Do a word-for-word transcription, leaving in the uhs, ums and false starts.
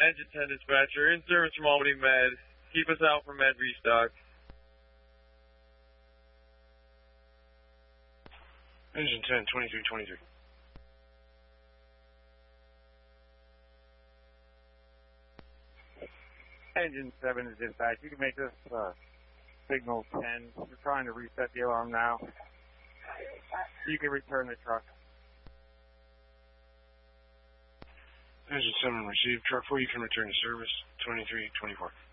Engine ten dispatcher, in service from Albany Med. Keep us out for Med restock. Engine ten, twenty-three twenty-three. Engine seven is dispatch. You can make this uh, signal ten. We're trying to reset the alarm now. You can return the truck. Engine seven received. Truck four, you can return to service. twenty-three twenty-four.